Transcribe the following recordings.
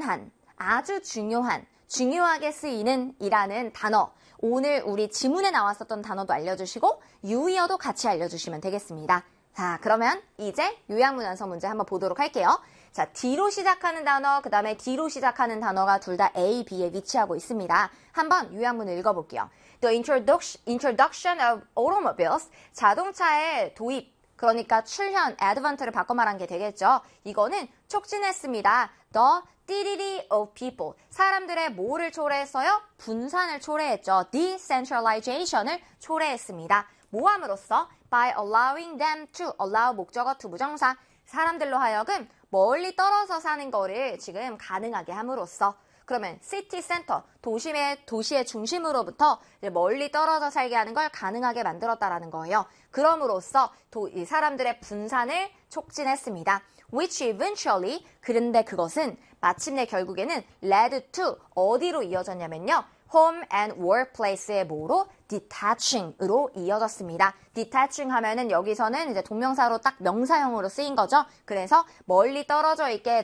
중요한, 아주 중요한, 중요하게 쓰이는 이라는 단어. 오늘 우리 지문에 나왔었던 단어도 알려주시고 유의어도 같이 알려주시면 되겠습니다. 자, 그러면 이제 요약문 완성 문제 한번 보도록 할게요. 자, D로 시작하는 단어, 그 다음에 D로 시작하는 단어가 둘 다 A, B에 위치하고 있습니다. 한번 요약문을 읽어볼게요. The introduction of automobiles, 자동차의 도입, 그러니까 출현, advent를 바꿔 말한 게 되겠죠. 이거는 촉진했습니다. The 띠리리 of people, 사람들의 뭐를 초래했어요? 분산을 초래했죠. decentralization을 초래했습니다. 뭐 함으로써? By allowing them to, allow 목적어 to 부정사, 사람들로 하여금 멀리 떨어져 사는 거를 지금 가능하게 함으로써. 그러면 city center, 도시의 중심으로부터 멀리 떨어져 살게 하는 걸 가능하게 만들었다라는 거예요. 그럼으로써 이 사람들의 분산을 촉진했습니다. Which eventually, 그런데 그것은 마침내 결국에는 led to, 어디로 이어졌냐면요. home and workplace의 뭐로? detaching으로 이어졌습니다. detaching 하면은 여기서는 이제 동명사로 딱 명사형으로 쓰인 거죠. 그래서 멀리 떨어져 있게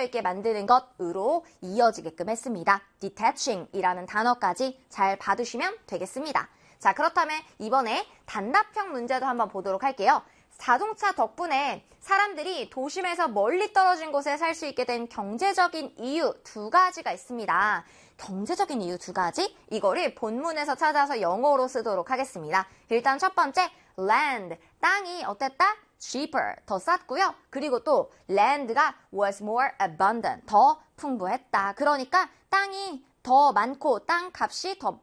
만드는 것으로 이어지게끔 했습니다. detaching이라는 단어까지 잘 봐두시면 되겠습니다. 자, 그렇다면 이번에 단답형 문제도 한번 보도록 할게요. 자동차 덕분에 사람들이 도심에서 멀리 떨어진 곳에 살 수 있게 된 경제적인 이유 두 가지가 있습니다. 경제적인 이유 두 가지? 이거를 본문에서 찾아서 영어로 쓰도록 하겠습니다. 일단 첫 번째, land, 땅이 어땠다? cheaper, 더 쌌고요. 그리고 또 land가 was more abundant, 더 풍부했다. 그러니까 땅이 더 많고 땅 값이 더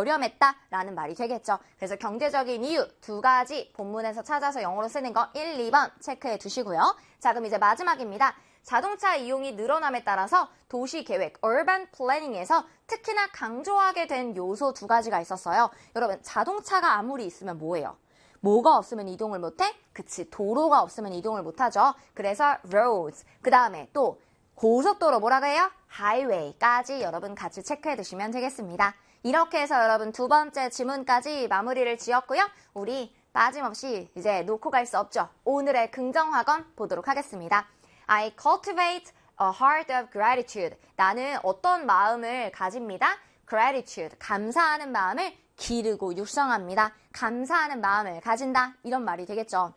저렴했다라는 말이 되겠죠. 그래서 경제적인 이유 두 가지 본문에서 찾아서 영어로 쓰는 거 1, 2번 체크해 두시고요. 자, 그럼 이제 마지막입니다. 자동차 이용이 늘어남에 따라서 도시계획, urban planning에서 특히나 강조하게 된 요소 두 가지가 있었어요. 여러분, 자동차가 아무리 있으면 뭐예요? 뭐가 없으면 이동을 못해? 그치, 도로가 없으면 이동을 못하죠. 그래서 roads, 그 다음에 또 고속도로 뭐라고 해요? highway까지 여러분 같이 체크해 두시면 되겠습니다. 이렇게 해서 여러분 두 번째 지문까지 마무리를 지었고요. 우리 빠짐없이 이제 놓고 갈 수 없죠. 오늘의 긍정학원 보도록 하겠습니다. I cultivate a heart of gratitude. 나는 어떤 마음을 가집니다? gratitude, 감사하는 마음을 기르고 육성합니다. 감사하는 마음을 가진다. 이런 말이 되겠죠.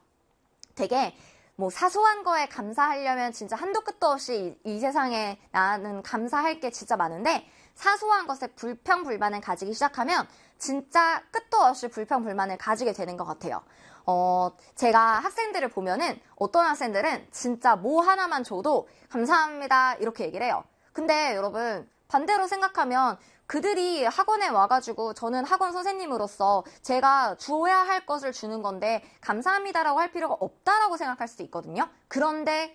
되게 뭐 사소한 거에 감사하려면 진짜 한도 끝도 없이 이 세상에 나는 감사할 게 진짜 많은데 사소한 것에 불평불만을 가지기 시작하면 진짜 끝도 없이 불평불만을 가지게 되는 것 같아요. 제가 학생들을 보면은 어떤 학생들은 진짜 뭐 하나만 줘도 감사합니다 이렇게 얘기를 해요. 근데 여러분 반대로 생각하면 그들이 학원에 와가지고 저는 학원 선생님으로서 제가 줘야 할 것을 주는 건데 감사합니다라고 할 필요가 없다라고 생각할 수도 있거든요. 그런데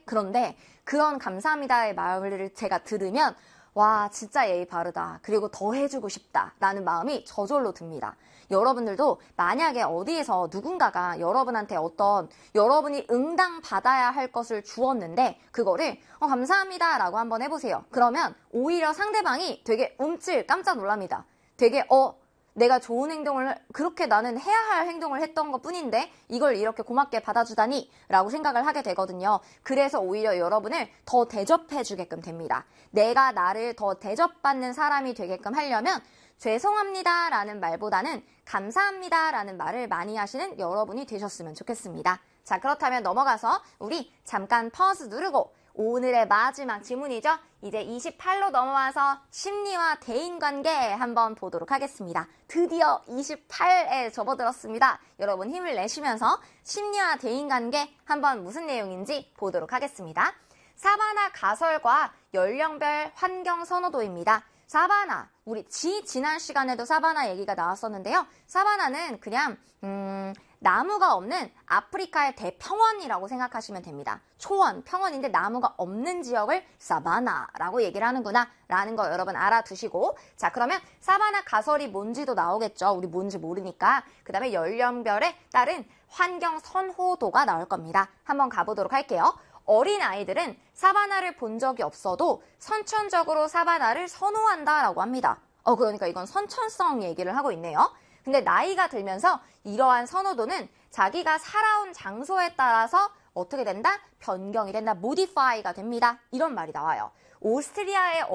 그런 감사합니다의 말을 제가 들으면 와 진짜 예의 바르다. 그리고 더 해주고 싶다라는 마음이 저절로 듭니다. 여러분들도 만약에 어디에서 누군가가 여러분한테 어떤 여러분이 응당받아야 할 것을 주었는데 그거를 감사합니다 라고 한번 해보세요. 그러면 오히려 상대방이 되게 깜짝 놀랍니다. 되게 내가 좋은 행동을 그렇게 나는 해야 할 행동을 했던 것 뿐인데 이걸 이렇게 고맙게 받아주다니 라고 생각을 하게 되거든요. 그래서 오히려 여러분을 더 대접해 주게끔 됩니다. 내가 나를 더 대접받는 사람이 되게끔 하려면 죄송합니다 라는 말보다는 감사합니다 라는 말을 많이 하시는 여러분이 되셨으면 좋겠습니다. 자, 그렇다면 넘어가서 우리 잠깐 퍼즈 누르고 오늘의 마지막 지문이죠. 이제 28로 넘어와서 심리와 대인관계 한번 보도록 하겠습니다. 드디어 28에 접어들었습니다. 여러분 힘을 내쉬면서 심리와 대인관계 한번 무슨 내용인지 보도록 하겠습니다. 사바나 가설과 연령별 환경 선호도입니다. 사바나, 우리 지난 시간에도 사바나 얘기가 나왔었는데요. 사바나는 그냥 나무가 없는 아프리카의 대평원이라고 생각하시면 됩니다. 초원, 평원인데 나무가 없는 지역을 사바나라고 얘기를 하는구나 라는 거 여러분 알아두시고 자 그러면 사바나 가설이 뭔지도 나오겠죠. 우리 뭔지 모르니까. 그 다음에 연령별에 따른 환경 선호도가 나올 겁니다. 한번 가보도록 할게요. 어린 아이들은 사바나를 본 적이 없어도 선천적으로 사바나를 선호한다라고 합니다. 그러니까 이건 선천성 얘기를 하고 있네요. 근데 나이가 들면서 이러한 선호도는 자기가 살아온 장소에 따라서 어떻게 된다? 변경이 된다. modify가 됩니다. 이런 말이 나와요. 오스트리아의